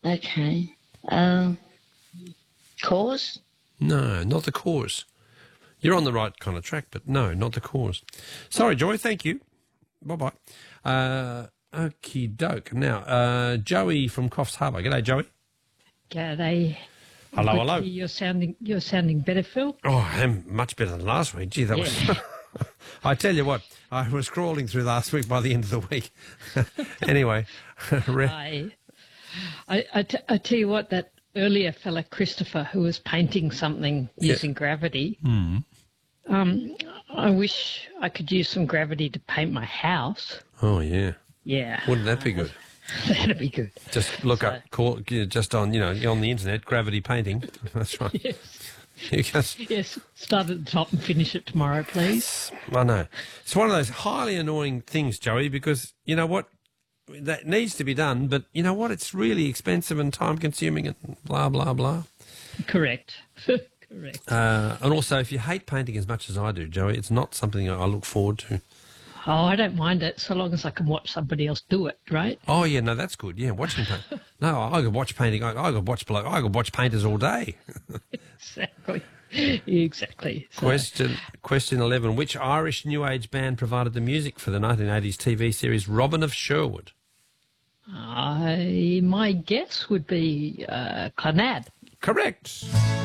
Okay. Cause? No, not the cause. You're on the right kind of track, but no, not the cause. Sorry, Joy. Thank you. Bye-bye. Okie doke. Now, Joey from Coffs Harbour. G'day, Joey. G'day. Hello, Good hello. to hear you're sounding better, Phil. Oh, I am much better than last week. Gee, that was... I tell you what, I was crawling through last week by the end of the week. Anyway. I tell you what, that earlier fella, Christopher, who was painting something using gravity, I wish I could use some gravity to paint my house. Oh, yeah. Yeah. Wouldn't that be good? That'd be good. Just look up, just on, on the internet, gravity painting. That's right. Yes. Yes. Start at the top and finish it tomorrow, please. I know. It's one of those highly annoying things, Joey, because you know what? That needs to be done, but you know what? It's really expensive and time-consuming and blah, blah, blah. Correct. Correct. And also, if you hate painting as much as I do, Joey, it's not something I look forward to. Oh, I don't mind it so long as I can watch somebody else do it, right? Oh, yeah, no, that's good. Yeah, watching paint. No, I could watch painting. I could watch painters all day. Exactly. So. Question 11. Which Irish New Age band provided the music for the 1980s TV series Robin of Sherwood? My guess would be Clannad. Correct.